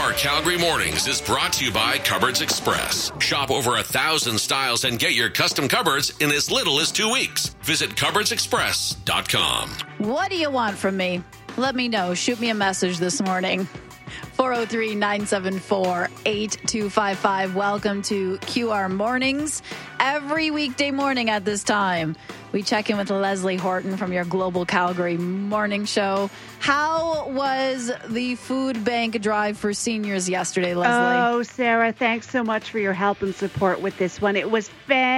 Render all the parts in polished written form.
QR Calgary Mornings is brought to you by Cupboards Express. Shop over 1,000 styles and get your custom cupboards in as little as 2 weeks. Visit cupboardsexpress.com. What do you want from me? Let me know. Shoot me a message this morning. 403-974-8255. Welcome to QR Mornings. Every weekday morning at this time, we check in with Leslie Horton from your Global Calgary Morning Show. How was the food bank drive for seniors yesterday, Leslie? Oh, Sarah, thanks so much for your help and support with this one. It was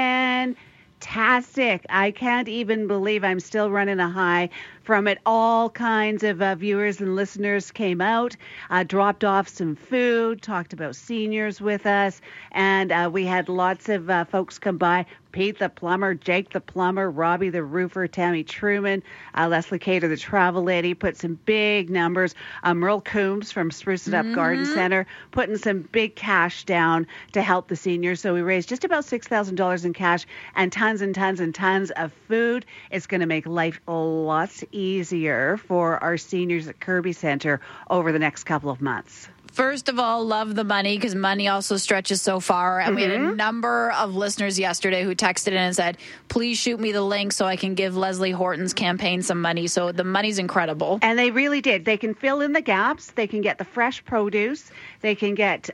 fantastic. I can't even believe I'm still running a high from it. All kinds of viewers and listeners came out, dropped off some food, talked about seniors with us, and we had lots of folks come by. Pete the plumber, Jake the plumber, Robbie the roofer, Tammy Truman, Leslie Cater the travel lady, put some big numbers. Merle Coombs from Spruce It Up Garden Center putting some big cash down to help the seniors. So we raised just about $6,000 in cash and tons and tons and tons of food. It's going to make life a lot easier for our seniors at Kirby Center over the next couple of months. First of all, love the money because money also stretches so far. And we had a number of listeners yesterday who texted in and said, please shoot me the link so I can give Leslie Horton's campaign some money. So the money's incredible. And they really did. They can fill in the gaps. They can get the fresh produce. They can get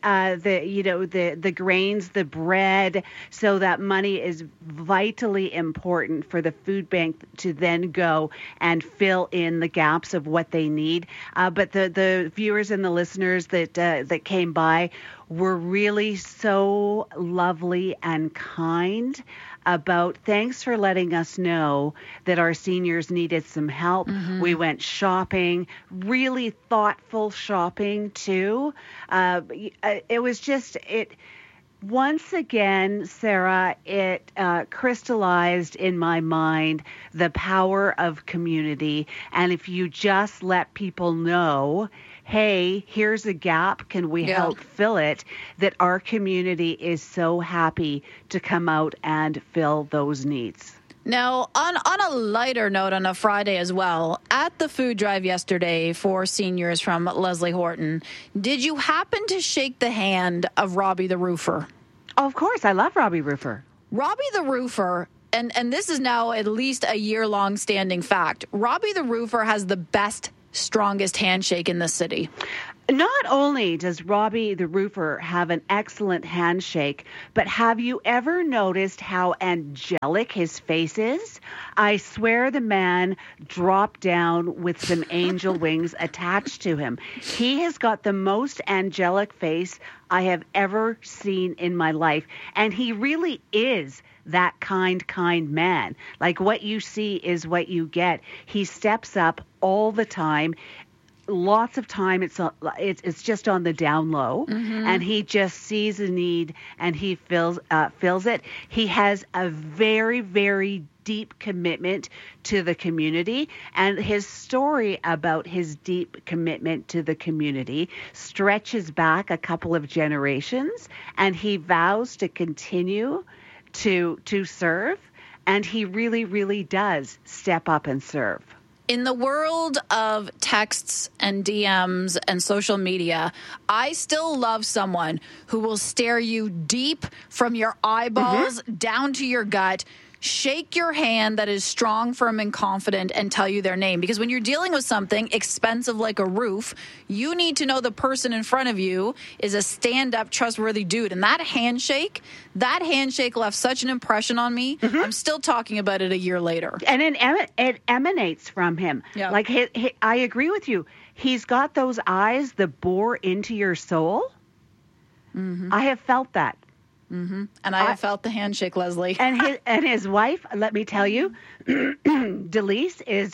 the grains, the bread. So that money is vitally important for the food bank to then go and fill in the gaps of what they need. But the viewers and the listeners that came by were really so lovely and kind about thanks for letting us know that our seniors needed some help. We went shopping, really thoughtful shopping too. It was just once again, Sarah, it crystallized in my mind the power of community. And if you just let people know, hey, here's a gap, can we help fill it, that our community is so happy to come out and fill those needs. Now, on a lighter note, on a Friday as well, at the food drive yesterday for seniors from Leslie Horton, did you happen to shake the hand of Robbie the roofer? Oh, of course. I love Robbie Roofer. Robbie the roofer, and this is now at least a year-long standing fact, Robbie the roofer has the best, strongest handshake in the city. Not only does Robbie the roofer have an excellent handshake, but have you ever noticed how angelic his face is? I swear the man dropped down with some angel wings attached to him. He has got the most angelic face I have ever seen in my life, and he really is that kind man. Like, what you see is what you get. He steps up all the time. Lots of time it's just on the down low, and he just sees a need and he fills it. He has a very, very deep commitment to the community, and his story about his deep commitment to the community stretches back a couple of generations, and he vows to continue to serve, and he really, really does step up and serve. In the world of texts and DMs and social media, I still love someone who will stare you deep from your eyeballs down to your gut, shake your hand that is strong, firm, and confident, and tell you their name. Because when you're dealing with something expensive like a roof, you need to know the person in front of you is a stand-up, trustworthy dude. And that handshake left such an impression on me. I'm still talking about it a year later. And it emanates from him. Yeah. Like, I agree with you. He's got those eyes that bore into your soul. I have felt that. And I have felt the handshake, Leslie. And his wife, let me tell you, Delise is,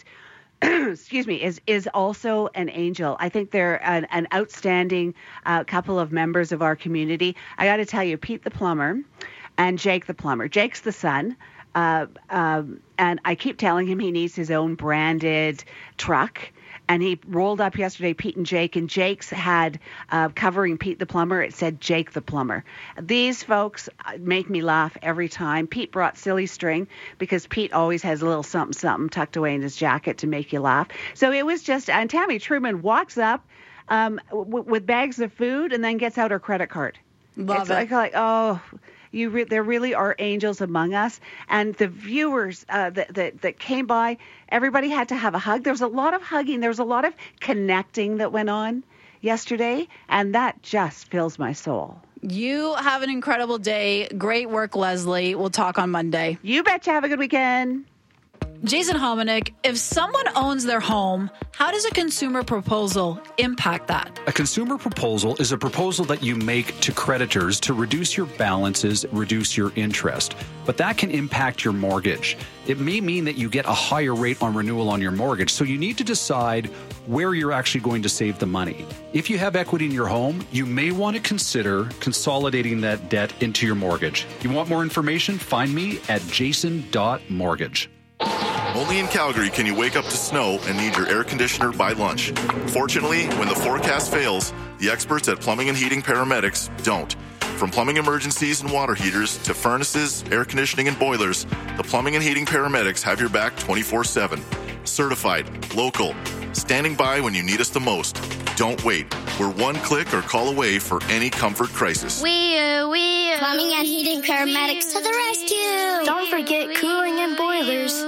is also an angel. I think they're an outstanding couple of members of our community. I got to tell you, Pete the plumber and Jake the plumber. Jake's the son. And I keep telling him he needs his own branded truck. And he rolled up yesterday, Pete and Jake's had covering Pete the plumber. It said Jake the plumber. These folks make me laugh every time. Pete brought silly string because Pete always has a little something tucked away in his jacket to make you laugh. So it was just, and Tammy Truman walks up with bags of food and then gets out her credit card. Love it. Like, oh, there really are angels among us. And the viewers that came by, everybody had to have a hug. There was a lot of hugging. There was a lot of connecting that went on yesterday, and that just fills my soul. You have an incredible day. Great work, Leslie. We'll talk on Monday. You betcha. Have a good weekend. Jason Hominick, if someone owns their home, how does a consumer proposal impact that? A consumer proposal is a proposal that you make to creditors to reduce your balances, reduce your interest. But that can impact your mortgage. It may mean that you get a higher rate on renewal on your mortgage, so you need to decide where you're actually going to save the money. If you have equity in your home, you may want to consider consolidating that debt into your mortgage. You want more information? Find me at jason.mortgage. Only in Calgary can you wake up to snow and need your air conditioner by lunch. Fortunately, when the forecast fails, the experts at Plumbing and Heating Paramedics don't. From plumbing emergencies and water heaters to furnaces, air conditioning, and boilers, the Plumbing and Heating Paramedics have your back 24/7. Certified, local, standing by when you need us the most. Don't wait. We're one click or call away for any comfort crisis. Plumbing and Heating Paramedics to the rescue. Don't forget cooling and boilers.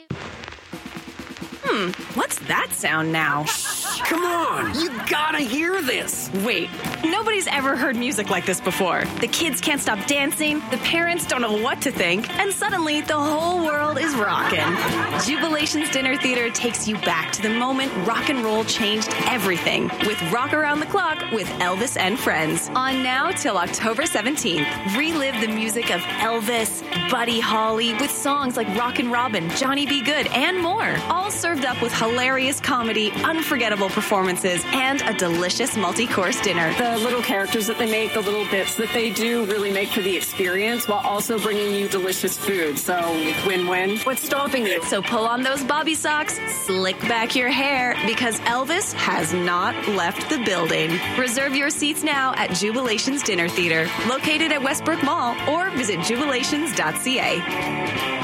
What's that sound now? Come on, you gotta hear this. Wait, nobody's ever heard music like this before. The kids can't stop dancing, the parents don't know what to think, and suddenly the whole world is rocking. Jubilation's Dinner Theater takes you back to the moment rock and roll changed everything with Rock Around the Clock with Elvis and Friends. On now till October 17th. Relive the music of Elvis, Buddy Holly with songs like Rockin' Robin, Johnny B. Good, and more. All served up with hilarious comedy, unforgettable performances, and a delicious multi-course dinner. The little characters that they make, the little bits that they do really make for the experience while also bringing you delicious food. So win-win. What's stopping you? So pull on those bobby socks, slick back your hair, because Elvis has not left the building. Reserve your seats now at Jubilation's Dinner Theater, located at Westbrook Mall, or visit jubilations.ca.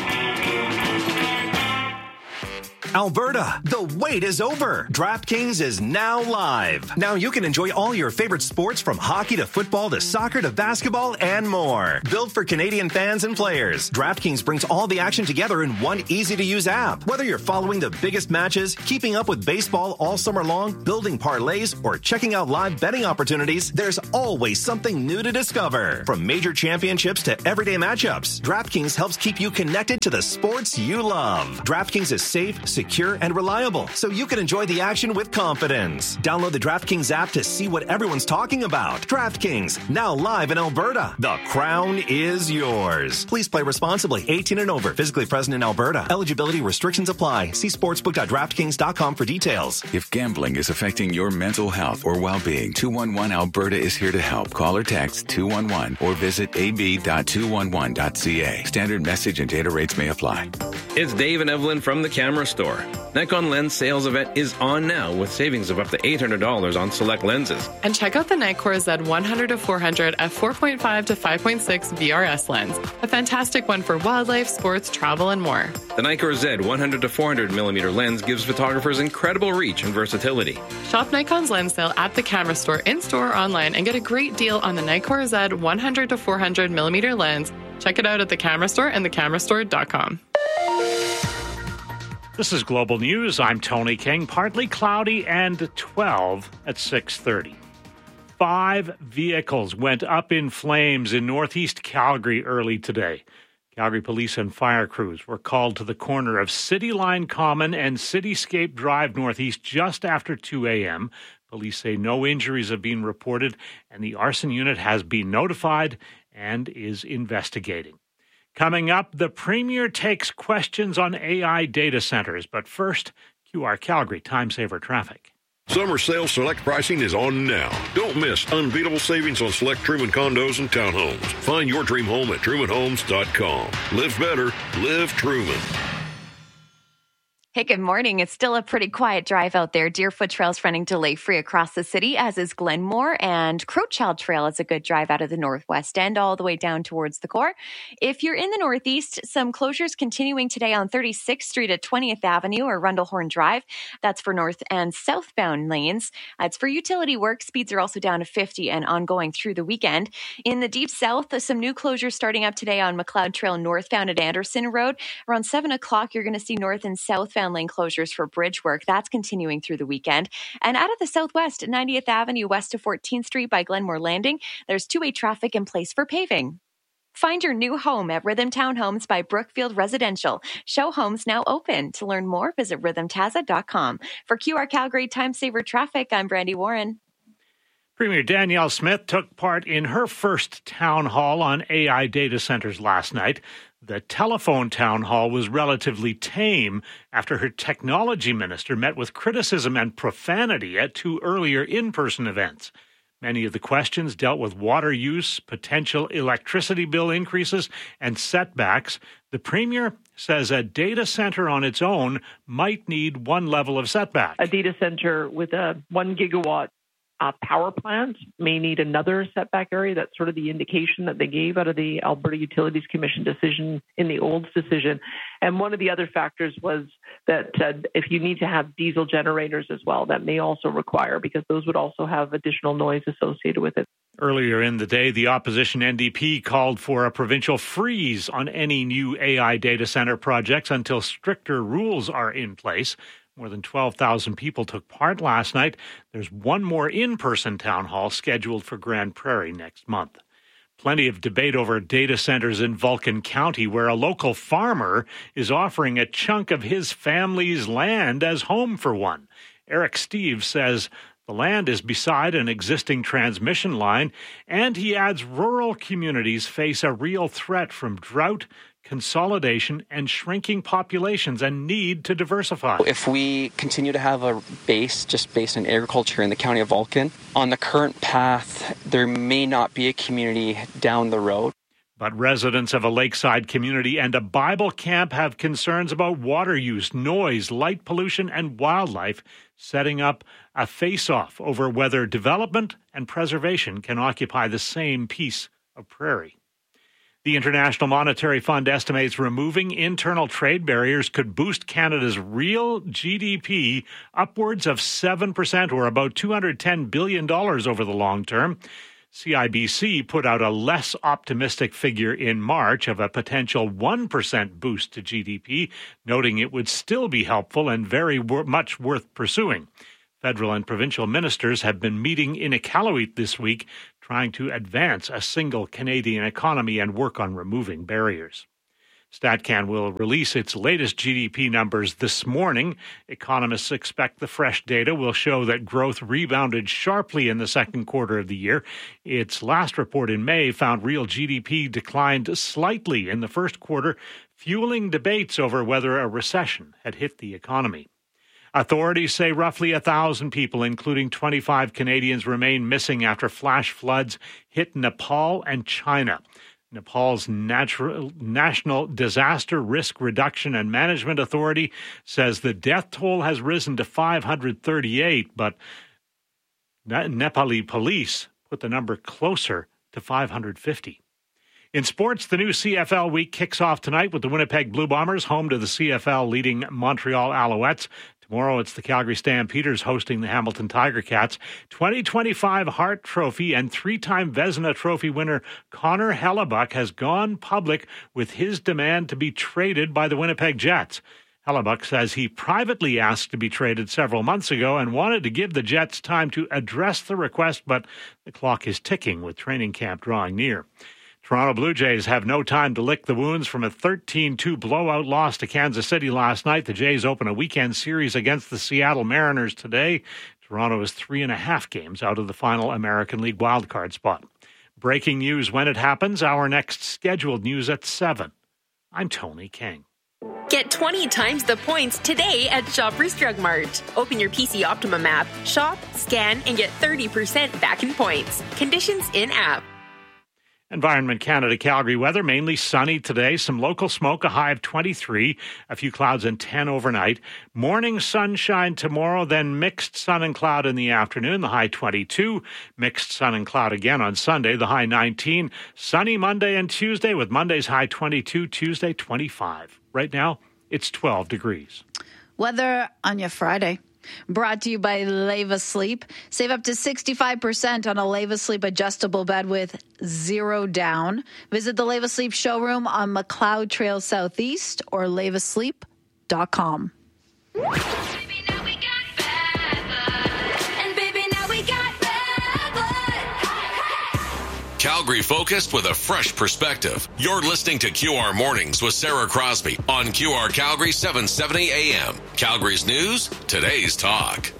Alberta, the wait is over. DraftKings is now live. Now you can enjoy all your favorite sports from hockey to football to soccer to basketball and more. Built for Canadian fans and players, DraftKings brings all the action together in one easy-to-use app. Whether you're following the biggest matches, keeping up with baseball all summer long, building parlays, or checking out live betting opportunities, there's always something new to discover. From major championships to everyday matchups, DraftKings helps keep you connected to the sports you love. DraftKings is safe, secure, and reliable, so you can enjoy the action with confidence. Download the DraftKings app to see what everyone's talking about. DraftKings, now live in Alberta. The crown is yours. Please play responsibly. 18 and over. Physically present in Alberta. Eligibility restrictions apply. See sportsbook.draftkings.com for details. If gambling is affecting your mental health or well-being, 211 Alberta is here to help. Call or text 211 or visit ab.211.ca. Standard message and data rates may apply. It's Dave and Evelyn from the Camera Store. Nikon Lens sales event is on now with savings of up to $800 on select lenses. And check out the Nikkor Z100-400 f4.5 to 5.6 VRS lens. A fantastic one for wildlife, sports, travel, and more. The Nikkor Z100-400mm lens gives photographers incredible reach and versatility. Shop Nikon's lens sale at the Camera Store, in-store or online, and get a great deal on the Nikkor Z100-400mm lens. Check it out at the Camera Store and thecamerastore.com. This is Global News. I'm Tony King. Partly cloudy and 12 at 6:30. 5 vehicles went up in flames in northeast Calgary early today. Calgary police and fire crews were called to the corner of City Line Common and Cityscape Drive Northeast just after 2 a.m. Police say no injuries have been reported, and the arson unit has been notified and is investigating. Coming up, the Premier takes questions on AI data centers. But first, QR Calgary Time Saver Traffic. Summer sales select pricing is on now. Don't miss unbeatable savings on select Truman condos and townhomes. Find your dream home at trumanhomes.com. Live better, live Truman. Hey, good morning. It's still a pretty quiet drive out there. Deerfoot Trail's running delay-free across the city, as is Glenmore, and Crowchild Trail is a good drive out of the northwest end all the way down towards the core. If you're in the northeast, some closures continuing today on 36th Street at 20th Avenue or Rundlehorn Drive. That's for north and southbound lanes. It's for utility work. Speeds are also down to 50 and ongoing through the weekend. In the deep south, some new closures starting up today on McLeod Trail northbound at Anderson Road. Around 7 o'clock, you're going to see north and southbound lane closures for bridge work. That's continuing through the weekend. And out of the southwest, 90th Avenue west of 14th Street by Glenmore Landing, there's two-way traffic in place for paving. Find your new home at Rhythm Townhomes by Brookfield Residential. Show homes now open. To learn more, visit rhythmtaza.com. For QR Calgary Time Saver Traffic, I'm Brandy Warren. Premier Danielle Smith took part in her first town hall on AI data centers last night. The telephone town hall was relatively tame after her technology minister met with criticism and profanity at two earlier in-person events. Many of the questions dealt with water use, potential electricity bill increases, and setbacks. The Premier says a data center on its own might need one level of setback. A data center with a 1 gigawatt power plant may need another setback area. That's sort of the indication that they gave out of the Alberta Utilities Commission decision in the Olds decision. And one of the other factors was that if you need to have diesel generators as well, that may also require, because those would also have additional noise associated with it. Earlier in the day, the opposition NDP called for a provincial freeze on any new AI data center projects until stricter rules are in place. More than 12,000 people took part last night. There's one more in-person town hall scheduled for Grand Prairie next month. Plenty of debate over data centers in Vulcan County, where a local farmer is offering a chunk of his family's land as home for one. Eric Steve says the land is beside an existing transmission line, and he adds rural communities face a real threat from drought, consolidation, and shrinking populations and need to diversify. If we continue to have a base just based on agriculture in the county of Vulcan, on the current path, there may not be a community down the road. But residents of a lakeside community and a Bible camp have concerns about water use, noise, light pollution, and wildlife, setting up a face-off over whether development and preservation can occupy the same piece of prairie. The International Monetary Fund estimates removing internal trade barriers could boost Canada's real GDP upwards of 7%, or about $210 billion over the long term. CIBC put out a less optimistic figure in March of a potential 1% boost to GDP, noting it would still be helpful and very much worth pursuing. Federal and provincial ministers have been meeting in Iqaluit this week, trying to advance a single Canadian economy and work on removing barriers. StatCan will release its latest GDP numbers this morning. Economists expect the fresh data will show that growth rebounded sharply in the second quarter of the year. Its last report in May found real GDP declined slightly in the first quarter, fueling debates over whether a recession had hit the economy. Authorities say roughly 1,000 people, including 25 Canadians, remain missing after flash floods hit Nepal and China. Nepal's National Disaster Risk Reduction and Management Authority says the death toll has risen to 538, but Nepali police put the number closer to 550. In sports, the new CFL week kicks off tonight with the Winnipeg Blue Bombers home to the CFL leading Montreal Alouettes. Tomorrow, it's the Calgary Stampeders hosting the Hamilton Tiger Cats. 2025 Hart Trophy and three-time Vezina Trophy winner Connor Hellebuck has gone public with his demand to be traded by the Winnipeg Jets. Hellebuck says he privately asked to be traded several months ago and wanted to give the Jets time to address the request, but the clock is ticking with training camp drawing near. Toronto Blue Jays have no time to lick the wounds from a 13-2 blowout loss to Kansas City last night. The Jays open a weekend series against the Seattle Mariners today. Toronto is 3.5 games out of the final American League wildcard spot. Breaking news when it happens. Our next scheduled news at 7. I'm Tony King. Get 20 times the points today at Shoppers Drug Mart. Open your PC Optimum app, shop, scan, and get 30% back in points. Conditions in app. Environment Canada Calgary weather, mainly sunny today. Some local smoke, a high of 23. A few clouds and 10 overnight. Morning sunshine tomorrow, then mixed sun and cloud in the afternoon, the high 22. Mixed sun and cloud again on Sunday, the high 19. Sunny Monday and Tuesday with Monday's high 22, Tuesday 25. Right now, it's 12 degrees. Weather on your Friday. Brought to you by Leva Sleep. Save up to 65% on a Leva Sleep adjustable bed with 0 down. Visit the Leva Sleep showroom on McLeod Trail Southeast or levasleep.com. Calgary focused with a fresh perspective. You're listening to QR Mornings with Sarah Crosby on QR Calgary 770 AM. Calgary's news, today's talk.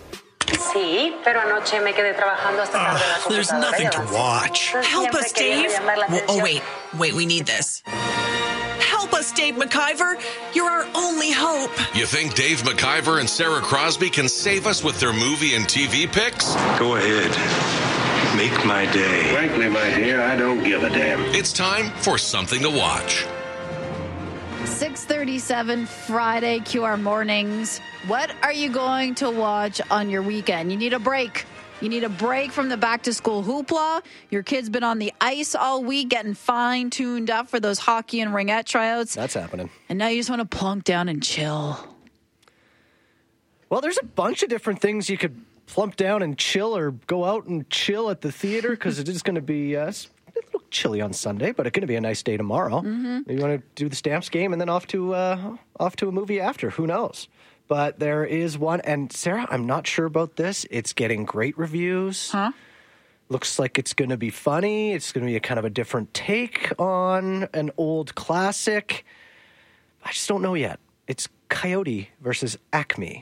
There's nothing to watch. Help us, Dave. Wait, we need this. Help us, Dave McIver. You're our only hope. You think Dave McIver and Sarah Crosby can save us with their movie and TV picks? Go ahead. Make my day. Frankly, my dear, I don't give a damn. It's time for something to watch. 6:37 Friday, QR Mornings. What are you going to watch on your weekend? You need a break. You need a break from the back-to-school hoopla. Your kid's been on the ice all week getting fine-tuned up for those hockey and ringette tryouts. That's happening. And now you just want to plunk down and chill. Well, there's a bunch of different things you could plump down and chill or go out and chill at the theater because it is going to be a little chilly on Sunday, but it's going to be a nice day tomorrow. Mm-hmm. You want to do the Stamps game and then off to a movie after. Who knows? But there is one, and Sarah, I'm not sure about this. It's getting great reviews. Huh? Looks like it's going to be funny. It's going to be a kind of a different take on an old classic. I just don't know yet. It's Coyote versus Acme.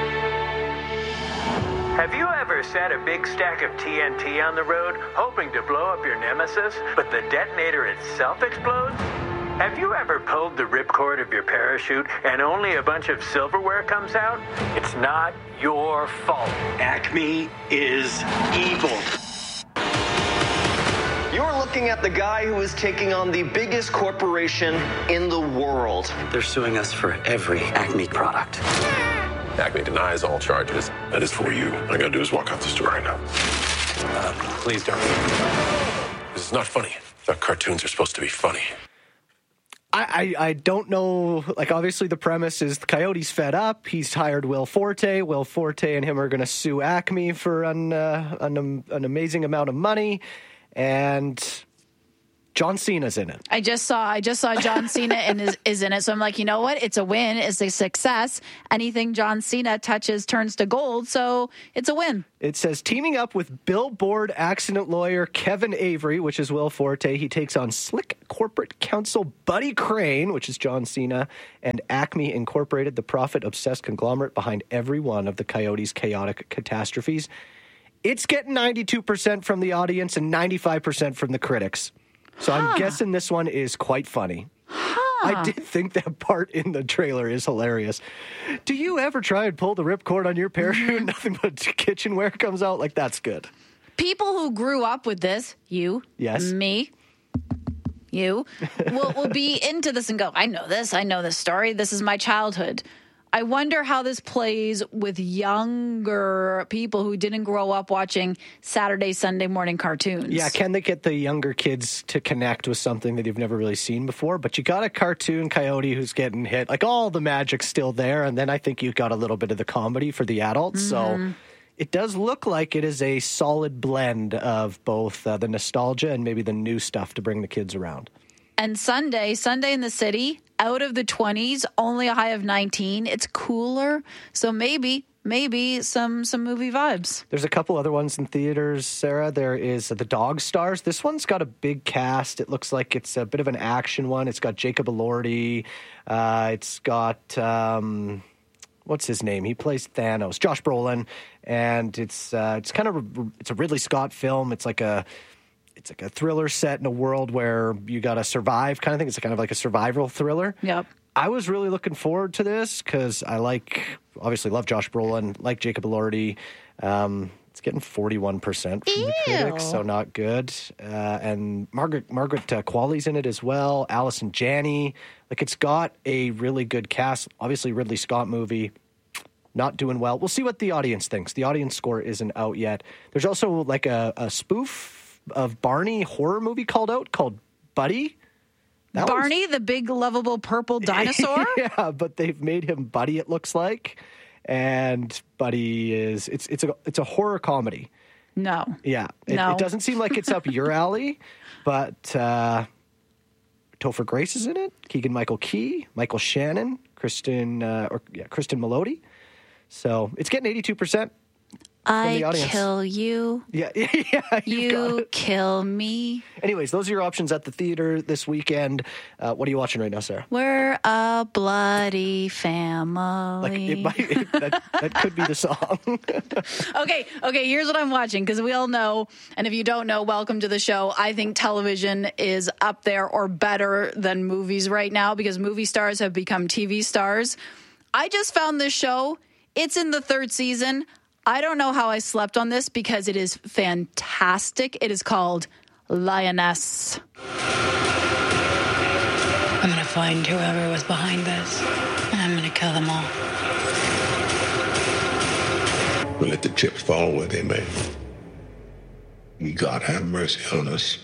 Have you ever set a big stack of TNT on the road, hoping to blow up your nemesis, but the detonator itself explodes? Have you ever pulled the ripcord of your parachute and only a bunch of silverware comes out? It's not your fault. Acme is evil. You're looking at the guy who is taking on the biggest corporation in the world. They're suing us for every Acme product. Acme denies all charges. That is for you. All I gotta do is walk out the store right now. Please don't. This is not funny. I thought cartoons are supposed to be funny. I don't know. Like, obviously, the premise is the Coyote's fed up. He's hired Will Forte. Will Forte and him are going to sue Acme for an amazing amount of money. And John Cena's in it. I just saw John Cena is in it. So I'm like, you know what? It's a win. It's a success. Anything John Cena touches turns to gold. So it's a win. It says teaming up with billboard accident lawyer Kevin Avery, which is Will Forte. He takes on slick corporate counsel Buddy Crane, which is John Cena, and Acme Incorporated, the profit-obsessed conglomerate behind every one of the Coyotes' chaotic catastrophes. It's getting 92% from the audience and 95% from the critics. So I'm guessing this one is quite funny. I did think that part in the trailer is hilarious. Do you ever try and pull the ripcord on your parachute? Nothing but kitchenware comes out? Like, that's good. People who grew up with this, you, yes, me, you, will be into this and go, I know this story. This is my childhood. I wonder how this plays with younger people who didn't grow up watching Saturday, Sunday morning cartoons. Yeah, can they get the younger kids to connect with something that they've never really seen before? But you got a cartoon Coyote who's getting hit. Like, all the magic's still there, and then I think you got a little bit of the comedy for the adults. Mm-hmm. So it does look like it is a solid blend of both the nostalgia and maybe the new stuff to bring the kids around. And Sunday in the city, out of the 20s, only a high of 19. It's cooler, so maybe some movie vibes. There's a couple other ones in theaters, Sarah. There is The Dog Stars. This one's got a big cast. It looks like it's a bit of an action one. It's got Jacob Elordi. It's got what's his name? He plays Thanos. Josh Brolin, and it's a Ridley Scott film. It's like a thriller set in a world where you got to survive kind of thing. It's kind of like a survival thriller. Yep. I was really looking forward to this because I obviously love Josh Brolin, like Jacob Elordi. It's getting 41% from the critics, so not good. And Margaret Qualley's in it as well. Allison Janney. Like, it's got a really good cast. Obviously, Ridley Scott movie. Not doing well. We'll see what the audience thinks. The audience score isn't out yet. There's also like a spoof of Barney horror movie called Buddy. Barney, the big lovable purple dinosaur? Yeah, but they've made him Buddy, it looks like. And Buddy is it's a horror comedy. No. Yeah. It doesn't seem like it's up your alley, but Topher Grace is in it. Keegan-Michael Key, Michael Shannon, Kristen Melody. So it's getting 82%. I kill you. Yeah. You kill me. Anyways, those are your options at the theater this weekend. What are you watching right now, Sarah? We're a bloody family. That could be the song. Okay, here's what I'm watching, because we all know, and if you don't know, welcome to the show. I think television is up there or better than movies right now, because movie stars have become TV stars. I just found this show. It's in the 3rd season. I don't know how I slept on this because it is fantastic. It is called Lioness. I'm going to find whoever was behind this, and I'm going to kill them all. We'll let the chips fall where they may. God have mercy on us.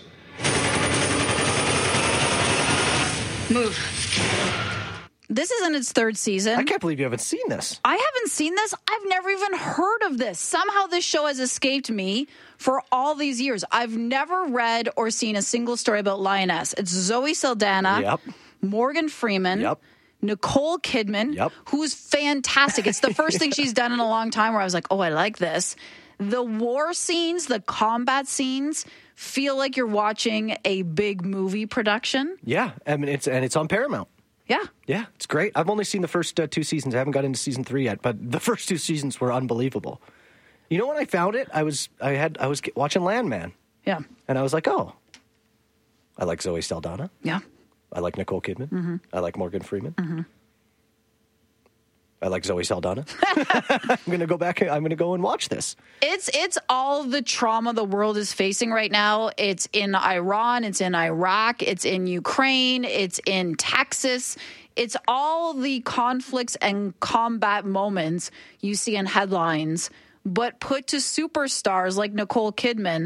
Move. This is in its 3rd season. I can't believe you haven't seen this. I haven't seen this. I've never even heard of this. Somehow this show has escaped me for all these years. I've never read or seen a single story about Lioness. It's Zoe Saldana, Morgan Freeman, Nicole Kidman, who's fantastic. It's the first thing she's done in a long time where I was like, oh, I like this. The war scenes, the combat scenes feel like you're watching a big movie production. Yeah, I mean, it's on Paramount. Yeah, it's great. I've only seen the first 2 seasons. I haven't got into season 3 yet, but the first 2 seasons were unbelievable. You know when I found it? I was watching Landman. Yeah. And I was like, oh, I like Zoe Saldana. Yeah. I like Nicole Kidman. Mm-hmm. I like Morgan Freeman. Mm-hmm. I like Zoe Saldana. I'm going to go back. I'm going to go and watch this. It's all the trauma the world is facing right now. It's in Iran. It's in Iraq. It's in Ukraine. It's in Texas. It's all the conflicts and combat moments you see in headlines, but put to superstars like Nicole Kidman.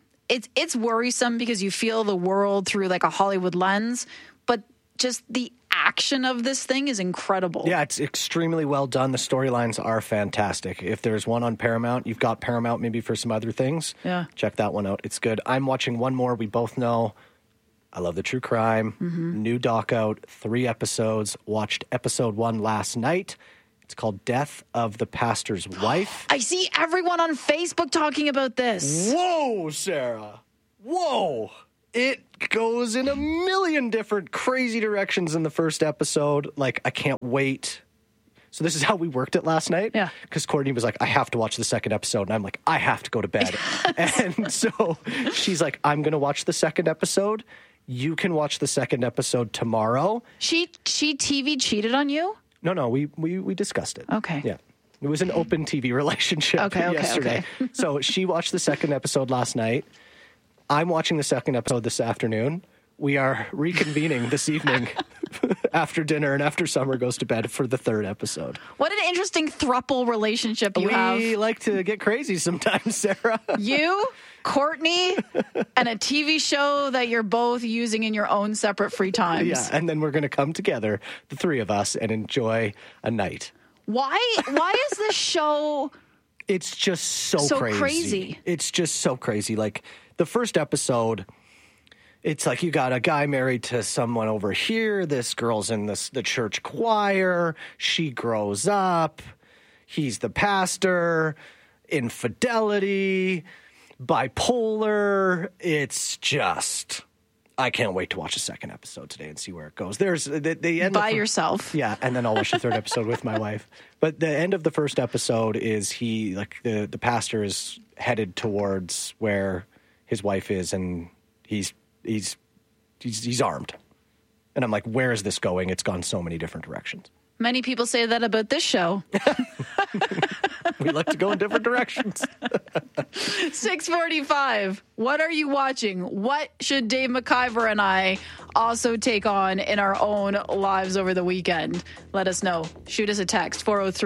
It's worrisome because you feel the world through like a Hollywood lens, but just the action of this thing is incredible. Yeah, it's extremely well done. The storylines are fantastic. If there's one on Paramount, you've got Paramount maybe for some other things. Yeah. Check that one out. It's good. I'm watching one more. We both know I love the true crime. Mm-hmm. New doc out, 3 episodes. Watched episode 1 last night. It's called Death of the Pastor's Wife. I see everyone on Facebook talking about this. Whoa, Sarah. Whoa. It goes in a million different crazy directions in the first episode. Like, I can't wait. So this is how we worked it last night. Yeah. Because Courtney was like, I have to watch the second episode. And I'm like, I have to go to bed. And so she's like, I'm going to watch the second episode. You can watch the second episode tomorrow. She TV cheated on you? No, we discussed it. Okay. Yeah. It was an open TV relationship yesterday. Okay. So she watched the second episode last night. I'm watching the second episode this afternoon. We are reconvening this evening after dinner and after Summer goes to bed for the 3rd episode. What an interesting throuple relationship you have. We like to get crazy sometimes, Sarah. You, Courtney, and a TV show that you're both using in your own separate free times. Yeah, and then we're going to come together, the 3 of us, and enjoy a night. Why is this show... It's just so crazy. It's just so crazy. Like, the first episode, it's like you got a guy married to someone over here. This girl's in the church choir. She grows up. He's the pastor. Infidelity. Bipolar. It's just... I can't wait to watch the second episode today and see where it goes. There's the end by yourself. Yeah, and then I'll watch the 3rd episode with my wife. But the end of the first episode is the pastor is headed towards where his wife is, and he's armed. And I'm like, where is this going? It's gone so many different directions. Many people say that about this show. We like to go in different directions. 6:45. What are you watching? What should Dave McIver and I also take on in our own lives over the weekend? Let us know. Shoot us a text,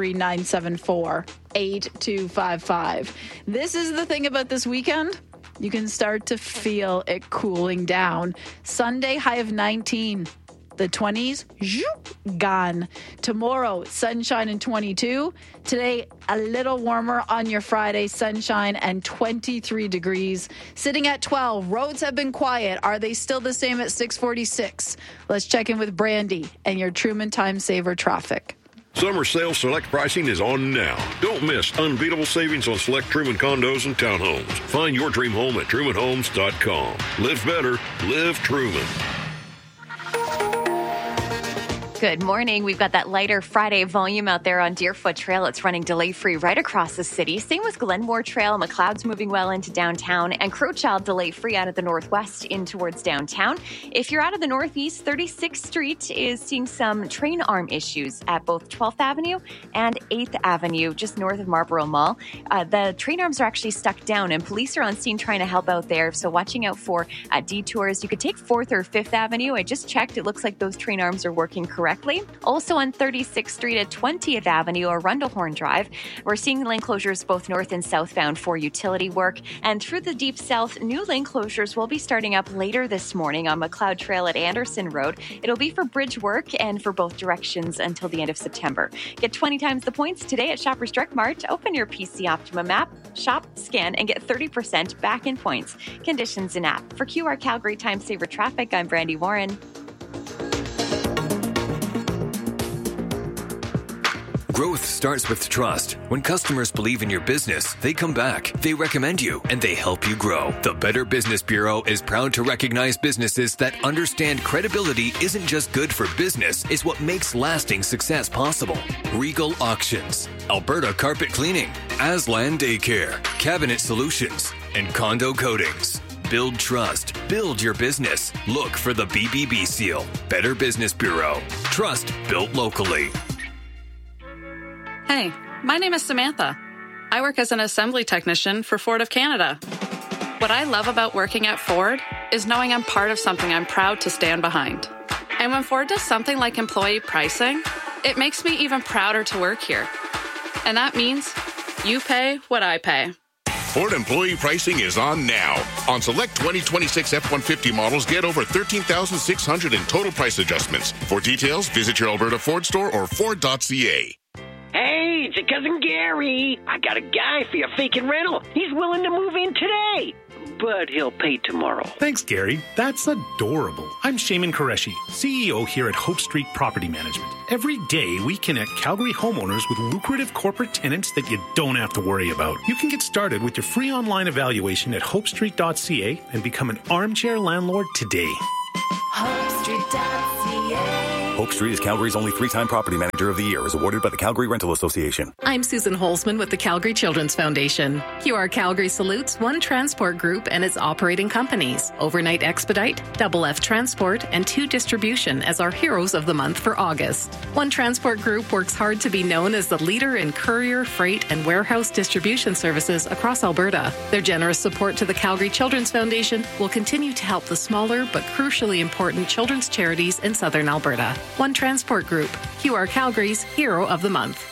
403-974-8255. This is the thing about this weekend. You can start to feel it cooling down. Sunday, high of 19. The 20s, gone. Tomorrow, sunshine and 22. Today, a little warmer on your Friday, sunshine and 23 degrees. Sitting at 12. Roads have been quiet. Are they still the same at 6:46? Let's check in with Brandy and your Truman Time Saver traffic. Summer sale select pricing is on now. Don't miss unbeatable savings on select Truman condos and townhomes. Find your dream home at trumanhomes.com. Live better. Live Truman. Good morning. We've got that lighter Friday volume out there on Deerfoot Trail. It's running delay-free right across the city. Same with Glenmore Trail. McLeod's moving well into downtown. And Crowchild delay-free out of the northwest in towards downtown. If you're out of the northeast, 36th Street is seeing some train arm issues at both 12th Avenue and 8th Avenue, just north of Marlborough Mall. The train arms are actually stuck down, and police are on scene trying to help out there. So watching out for detours. You could take 4th or 5th Avenue. I just checked. It looks like those train arms are working correctly. Also on 36th Street at 20th Avenue or Rundlehorn Drive, we're seeing lane closures both north and southbound for utility work. And through the deep south, new lane closures will be starting up later this morning on McLeod Trail at Anderson Road. It'll be for bridge work and for both directions until the end of September. Get 20 times the points today at Shoppers Drug Mart. Open your PC Optimum app, shop, scan, and get 30% back in points. Conditions in app. For QR Calgary Time Saver Traffic, I'm Brandy Warren. Growth starts with trust. When customers believe in your business, they come back, they recommend you, and they help you grow. The Better Business Bureau is proud to recognize businesses that understand credibility isn't just good for business, it's what makes lasting success possible. Regal Auctions, Alberta Carpet Cleaning, Aslan Daycare, Cabinet Solutions, and Condo Coatings. Build trust. Build your business. Look for the BBB seal. Better Business Bureau. Trust built locally. Hey, my name is Samantha. I work as an assembly technician for Ford of Canada. What I love about working at Ford is knowing I'm part of something I'm proud to stand behind. And when Ford does something like employee pricing, it makes me even prouder to work here. And that means you pay what I pay. Ford employee pricing is on now. On select 2026 F-150 models, get over $13,600 in total price adjustments. For details, visit your Alberta Ford store or Ford.ca. Hey, it's your cousin Gary. I got a guy for your vacant rental. He's willing to move in today, but he'll pay tomorrow. Thanks, Gary. That's adorable. I'm Shaman Qureshi, CEO here at Hope Street Property Management. Every day, we connect Calgary homeowners with lucrative corporate tenants that you don't have to worry about. You can get started with your free online evaluation at hopestreet.ca and become an armchair landlord today. HopeStreet.ca. Hope Street is Calgary's only 3-time Property Manager of the Year, as awarded by the Calgary Rental Association. I'm Susan Holzman with the Calgary Children's Foundation. QR Calgary salutes One Transport Group and its operating companies, Overnight Expedite, Double F Transport, and 2 Distribution as our heroes of the month for August. One Transport Group works hard to be known as the leader in courier, freight, and warehouse distribution services across Alberta. Their generous support to the Calgary Children's Foundation will continue to help the smaller but crucially important children's charities in southern Alberta. One Transport Group, QR Calgary's Hero of the Month.